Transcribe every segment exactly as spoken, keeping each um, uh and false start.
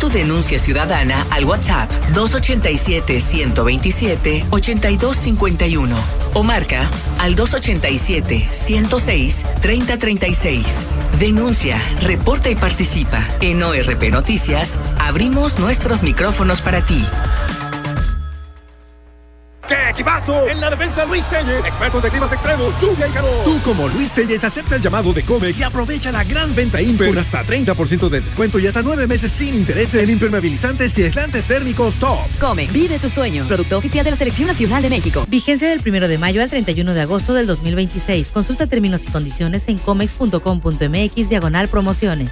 tu denuncia ciudadana al WhatsApp dos ochenta y siete, ciento veintisiete, ochenta y dos cincuenta y uno o marca al dos ochenta y siete, ciento seis, treinta treinta y seis. Denuncia, reporta y participa. En O R P Noticias abrimos nuestros micrófonos para ti. ¡Qué equipazo! En la defensa, Luis Telles, expertos de climas extremos, lluvia y calor. Tú, como Luis Telles, acepta el llamado de Comex y aprovecha la gran venta Imper con hasta treinta por ciento de descuento y hasta nueve meses sin intereses en impermeabilizantes y aislantes térmicos top. Comex, vive tus sueños. Producto oficial de la Selección Nacional de México. Vigencia del primero de mayo al treinta y uno de agosto del dos mil veintiséis. Consulta términos y condiciones en comex punto com punto m x diagonal promociones.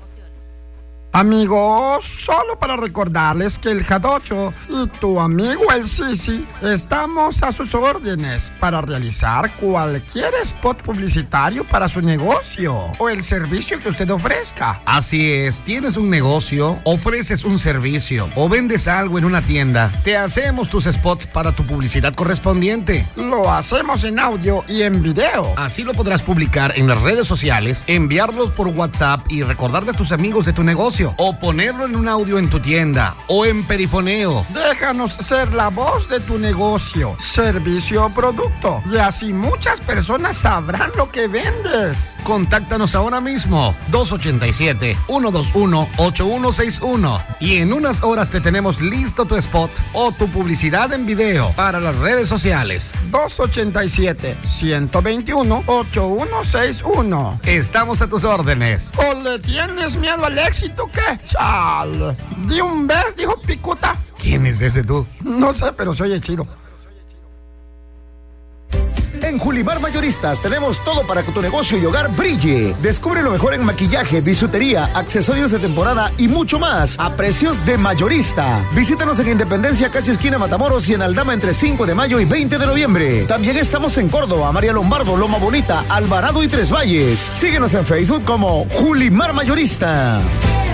Amigos, solo para recordarles que el Jadocho y tu amigo el Sisi estamos a sus órdenes para realizar cualquier spot publicitario para su negocio o el servicio que usted ofrezca. Así es, tienes un negocio, ofreces un servicio o vendes algo en una tienda, te hacemos tus spots para tu publicidad correspondiente. Lo hacemos en audio y en video. Así lo podrás publicar en las redes sociales, enviarlos por WhatsApp y recordarle a tus amigos de tu negocio. O ponerlo en un audio en tu tienda o en perifoneo. Déjanos ser la voz de tu negocio, servicio o producto. Y así muchas personas sabrán lo que vendes. Contáctanos ahora mismo. dos ochenta y siete, ciento veintiuno, ochenta y uno sesenta y uno. Y en unas horas te tenemos listo tu spot o tu publicidad en video para las redes sociales. dos ochenta y siete, ciento veintiuno, ochenta y uno sesenta y uno. Estamos a tus órdenes. ¿O le tienes miedo al éxito? ¿Qué? Chal. ¿De un vez? Dijo Picuta. ¿Quién es ese tú? No sé, pero se oye chido. En Julimar Mayoristas tenemos todo para que tu negocio y hogar brille. Descubre lo mejor en maquillaje, bisutería, accesorios de temporada y mucho más a precios de mayorista. Visítanos en Independencia, casi esquina Matamoros, y en Aldama entre cinco de mayo y veinte de noviembre. También estamos en Córdoba, María Lombardo, Loma Bonita, Alvarado y Tres Valles. Síguenos en Facebook como Julimar Mayorista.